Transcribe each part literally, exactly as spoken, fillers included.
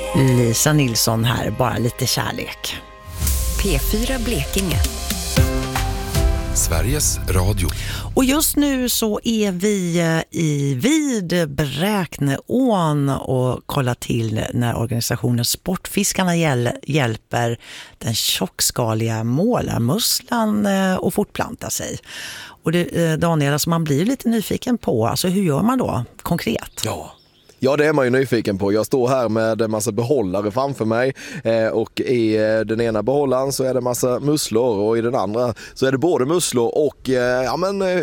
Lisa Nilsson här, bara lite kärlek. P fyra Blekinge. Sveriges Radio. Och just nu så är vi i vid Bräkneån och kollar till när organisationen Sportfiskarna hjäl- hjälper den tjockskaliga målarmusslan att fortplanta sig. Och det, Daniel, alltså man blir lite nyfiken på, alltså hur gör man då konkret? Ja. Ja, det är man ju nyfiken på. Jag står här med en massa behållare framför mig eh, och i eh, den ena behållaren så är det massa musslor och i den andra så är det både musslor och eh, ja, men, eh,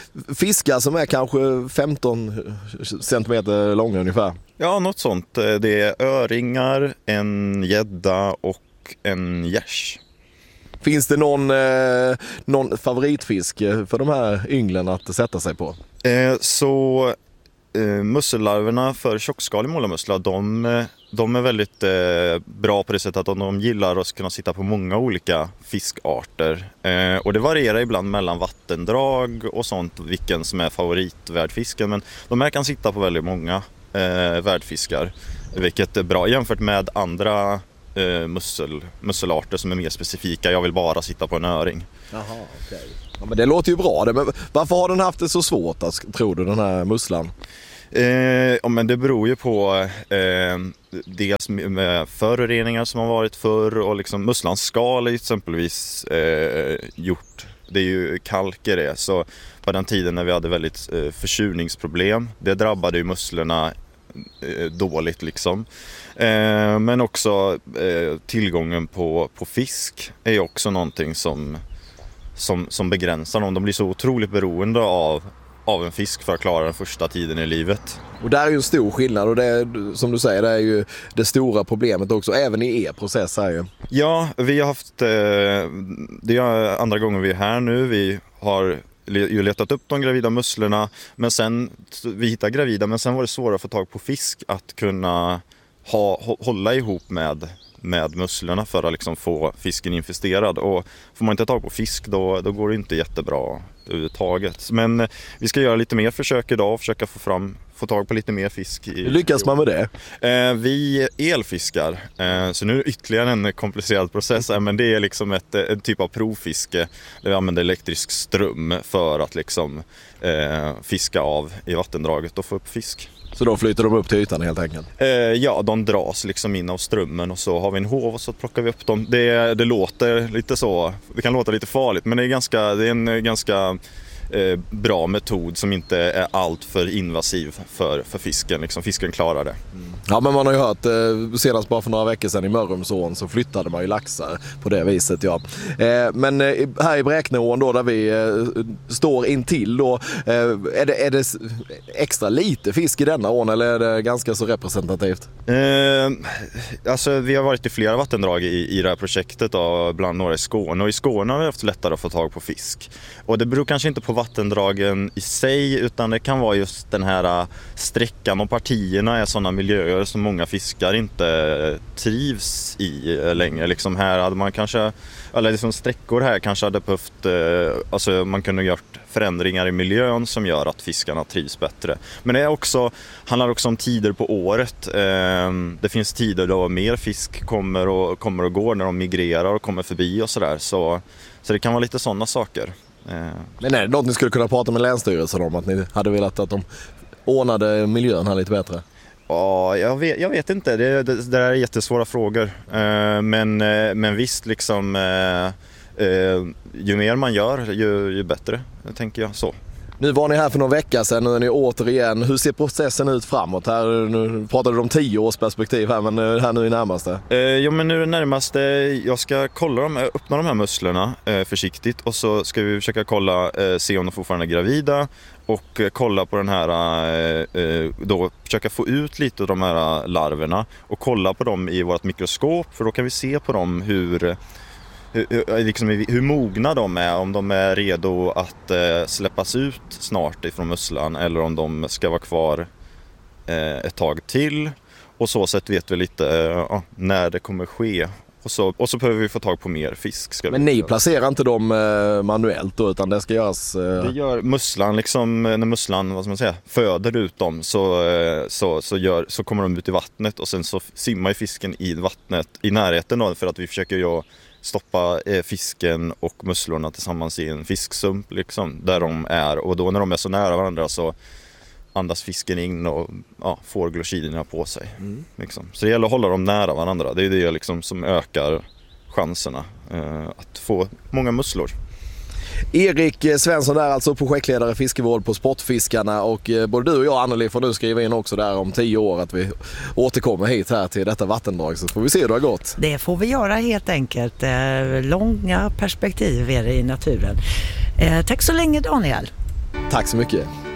fiskar som är kanske femton centimeter långa ungefär. Ja, något sånt. Det är öringar, en gädda och en gärs. Finns det någon, eh, någon favoritfisk för de här ynglen att sätta sig på? Eh, så... Uh, mussellarverna för tjockskalig målarmussla, de, de är väldigt uh, bra på det sättet att de gillar att kunna sitta på många olika fiskarter. Uh, och det varierar ibland mellan vattendrag och sånt, vilken som är favoritvärdfisken. Men de här kan sitta på väldigt många uh, värdfiskar, vilket är bra jämfört med andra uh, mussel, musselarter som är mer specifika. Jag vill bara sitta på en öring. Jaha, okej. Okay. Ja, men det låter ju bra. Men varför har den haft det så svårt, tror du, den här musslan? Eh, ja, men det beror ju på eh, dels med föroreningar som har varit förr och liksom musslans skal är exempelvis eh, gjort. Det är ju kalker det, så på den tiden när vi hade väldigt eh, försurningsproblem, det drabbade ju musslorna eh, dåligt liksom. Eh, men också eh, tillgången på, på fisk är ju också någonting som Som, som begränsar dem. De blir så otroligt beroende av, av en fisk för att klara den första tiden i livet. Och där är ju en stor skillnad och det är, som du säger, det är ju det stora problemet också, även i er process här ju. Ja, vi har haft, eh, det är andra gången vi är här nu. Vi har ju letat upp de gravida musslorna, men sen, vi hittar gravida, men sen var det svårare att få tag på fisk att kunna ha, hålla ihop med med musslorna för att liksom få fisken infesterad. Och får man inte tag på fisk då, då går det inte jättebra överhuvudtaget. Men vi ska göra lite mer försök idag och försöka få fram få tag på lite mer fisk. I, Hur lyckas man med det? Eh, vi elfiskar. Eh, så nu är det ytterligare en komplicerad process. Eh, men det är liksom ett, en typ av provfiske där vi använder elektrisk ström för att liksom eh, fiska av i vattendraget och få upp fisk. Så då flyter de upp till ytan helt enkelt? Eh, ja, de dras liksom in av strömmen och så har vi en hov och så plockar vi upp dem. Det, det låter lite så, det kan låta lite farligt, men det är, ganska, det är en ganska eh, bra metod som inte är allt för invasiv för, för fisken. Liksom, fisken klarar det. Mm. Ja, men man har ju hört, eh, senast bara för några veckor sedan i Mörrumsån så flyttade man ju laxar på det viset, ja. Eh, men eh, här i Bräkneån då, där vi eh, står intill då, eh, är, det, är det extra lite fisk i denna ån eller är det ganska så representativt? Eh, alltså vi har varit i flera vattendrag i, i det här projektet då, bland några i Skåne, och i Skåne har vi haft lättare att få tag på fisk. Och det beror kanske inte på vattendragen i sig, utan det kan vara just den här sträckan och partierna är sådana miljöer som många fiskar inte trivs i längre. Liksom här hade man kanske, eller liksom sträckor här kanske hade behövt, alltså man kunde gjort förändringar i miljön som gör att fiskarna trivs bättre. Men det är också, handlar också om tider på året. Det finns tider då mer fisk kommer och, kommer och går när de migrerar och kommer förbi och sådär. Så, så det kan vara lite sådana saker. Men är det något ni skulle kunna prata med Länsstyrelsen om, att ni hade velat att de ordnade miljön här lite bättre? Ja, jag vet, jag vet inte. Det, det, det är jättesvåra frågor. Eh, men, eh, men visst, liksom, eh, eh, ju mer man gör, ju, ju bättre, tänker jag så. Nu var ni här för någon vecka sedan, nu är ni återigen. Hur ser processen ut framåt? Här, nu pratade du om tio års perspektiv här, men här nu är närmaste. Eh, ja, men nu är det närmaste. Jag ska kolla dem, öppna de här musslorna eh, försiktigt och så ska vi försöka kolla, eh, se om de fortfarande är gravida. Och kolla på den här, eh, då försöka få ut lite av de här larverna och kolla på dem i vårt mikroskop, för då kan vi se på dem hur, hur, liksom, hur mogna de är, om de är redo att eh, släppas ut snart ifrån musslan eller om de ska vara kvar eh, ett tag till. Och så sätt vet vi lite eh, när det kommer ske. Och så, och så behöver vi få tag på mer fisk. Ska Men vi ni göra. placerar inte dem eh, manuellt då, utan det ska göras... Eh... Det gör musslan, liksom, när musslan vad ska man säga, föder ut dem så, eh, så, så, gör, så kommer de ut i vattnet och sen så simmar fisken i vattnet i närheten då, för att vi försöker ju stoppa eh, fisken och musslorna tillsammans i en fisksump liksom, där de är. Och då när de är så nära varandra så andas fisken in och ja, får glochiderna på sig. Mm. Liksom. Så det gäller att hålla dem nära varandra. Det är det liksom som ökar chanserna eh, att få många musslor. Erik Svensson är alltså projektledare fiskevård på Sportfiskarna, och både du och jag, Anneli, får nu skriva in också där om tio år att vi återkommer hit här till detta vattendrag, så får vi se hur det har gått. Det får vi göra helt enkelt. Långa perspektiv är det i naturen. Tack så länge, Daniel. Tack så mycket.